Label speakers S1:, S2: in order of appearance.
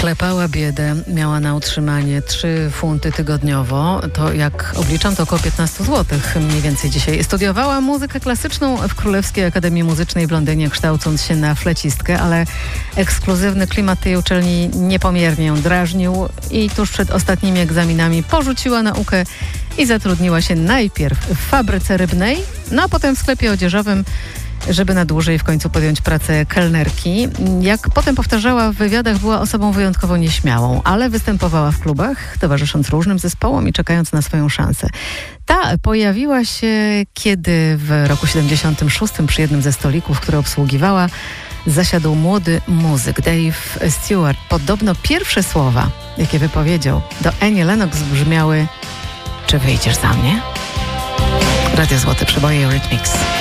S1: Klepała biedę, miała na utrzymanie 3 funty tygodniowo. To jak obliczam, to około 15 zł mniej więcej dzisiaj. Studiowała muzykę klasyczną w Królewskiej Akademii Muzycznej w Londynie, kształcąc się na flecistkę, ale ekskluzywny klimat tej uczelni niepomiernie ją drażnił i tuż przed ostatnimi egzaminami porzuciła naukę i zatrudniła się najpierw w fabryce rybnej, no a potem w sklepie odzieżowym, żeby na dłużej w końcu podjąć pracę kelnerki. Jak potem powtarzała w wywiadach, była osobą wyjątkowo nieśmiałą, ale występowała w klubach, towarzysząc różnym zespołom i czekając na swoją szansę. Ta pojawiła się, kiedy w roku 76 przy jednym ze stolików, które obsługiwała, zasiadł młody muzyk Dave Stewart. Podobno pierwsze słowa, jakie wypowiedział do Annie Lennox, brzmiały: czy wyjdziesz za mnie? Radio Złote Przeboje Eurythmics.